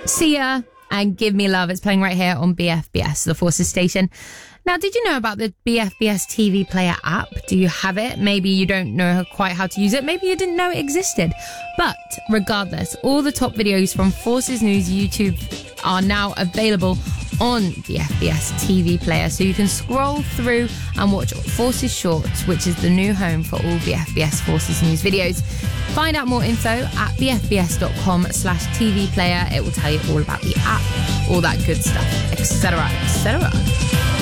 Sia and Give Me Love. It's playing right here on BFBS, the Forces station. Now, did you know about the BFBS TV Player app? Do you have it? Maybe you don't know quite how to use it. Maybe you didn't know it existed. But regardless, all the top videos from Forces News YouTube are now available on BFBS TV Player. So you can scroll through and watch Forces Shorts, which is the new home for all BFBS Forces News videos. Find out more info at bfbs.com/TV Player. It will tell you all about the app, all that good stuff, etc., etc.